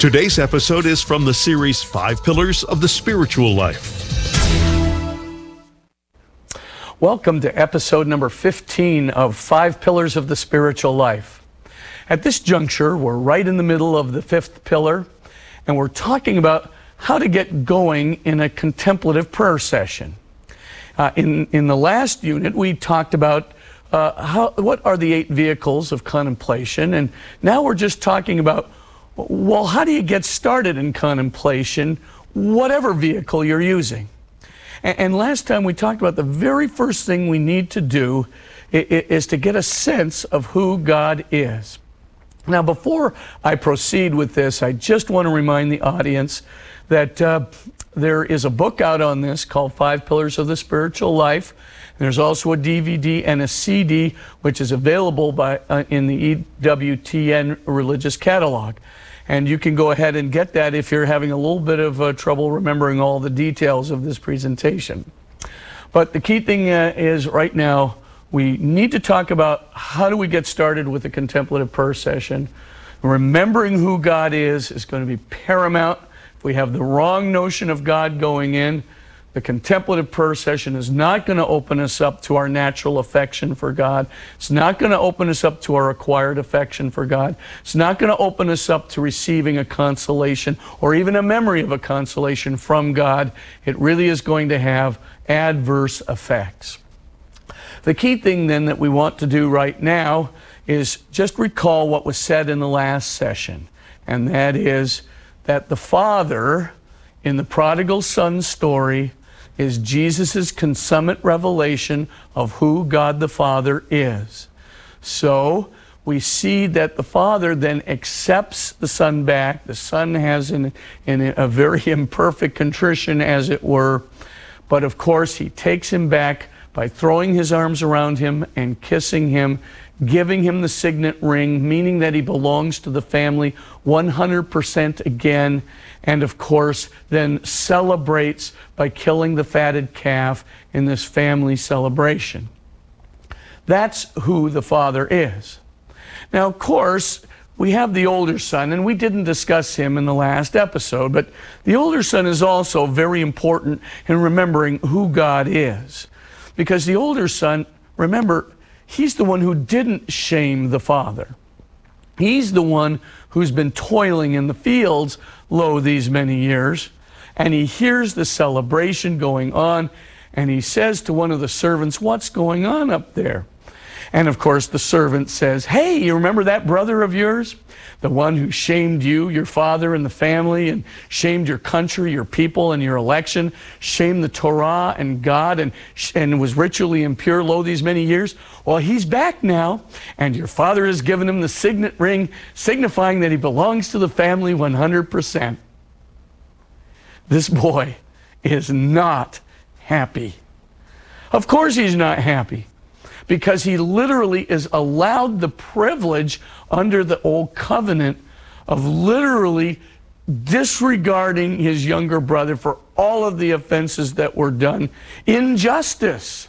Today's episode is from the series 5 Pillars of the Spiritual Life. Welcome to episode number 15 of 5 Pillars of the Spiritual Life. At this juncture, we're right in the middle of the 5th pillar, and we're talking about how to get going in a contemplative prayer session. In the last unit, we talked about what are the 8 vehicles of contemplation, and now we're just talking about, well, how do you get started in contemplation, whatever vehicle you're using? And last time we talked about the very first thing we need to do is to get a sense of who God is. Now, before I proceed with this, I just want to remind the audience that there is a book out on this called 5 Pillars of the Spiritual Life. There's also a DVD and a CD, which is available in the EWTN Religious Catalog. And you can go ahead and get that if you're having a little bit of trouble remembering all the details of this presentation. But the key thing is right now, we need to talk about how do we get started with a contemplative prayer session. Remembering who God is going to be paramount. If we have the wrong notion of God going in, the contemplative prayer session is not going to open us up to our natural affection for God. It's not going to open us up to our acquired affection for God. It's not going to open us up to receiving a consolation or even a memory of a consolation from God. It really is going to have adverse effects. The key thing then that we want to do right now is just recall what was said in the last session, and that is that the Father in the prodigal son story is Jesus' consummate revelation of who God the Father is. So we see that the Father then accepts the Son back. The Son has in a very imperfect contrition, as it were. But of course, he takes him back by throwing his arms around him and kissing him, giving him the signet ring, meaning that he belongs to the family 100% again, and of course then celebrates by killing the fatted calf in this family celebration. That's who the Father is. Now, of course, we have the older son, and we didn't discuss him in the last episode, but the older son is also very important in remembering who God is. Because the older son, remember, he's the one who didn't shame the father. He's the one who's been toiling in the fields, lo, these many years, and he hears the celebration going on, and he says to one of the servants, "What's going on up there?" And of course the servant says, "Hey, you remember that brother of yours? The one who shamed you, your father, and the family, and shamed your country, your people, and your election, shamed the Torah and God, and was ritually impure, lo, these many years? Well, he's back now, and your father has given him the signet ring, signifying that he belongs to the family 100%. This boy is not happy. Of course he's not happy, because he literally is allowed the privilege under the old covenant of literally disregarding his younger brother for all of the offenses that were done. Injustice.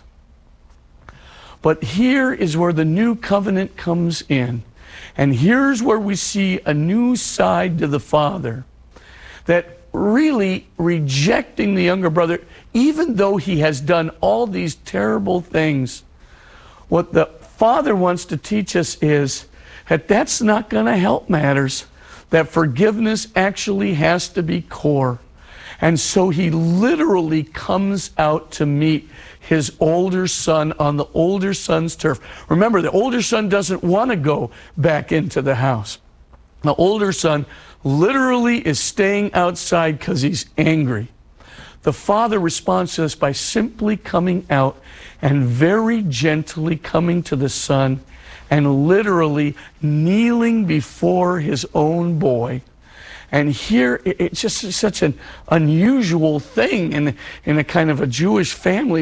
But here is where the new covenant comes in. And here's where we see a new side to the Father, that really rejecting the younger brother, even though he has done all these terrible things, what the Father wants to teach us is that that's not going to help matters, that forgiveness actually has to be core. And so he literally comes out to meet his older son on the older son's turf. Remember, the older son doesn't want to go back into the house. The older son literally is staying outside because he's angry. The Father responds to this by simply coming out and very gently coming to the Son and literally kneeling before his own boy. And here, it's just such an unusual thing in a kind of a Jewish family.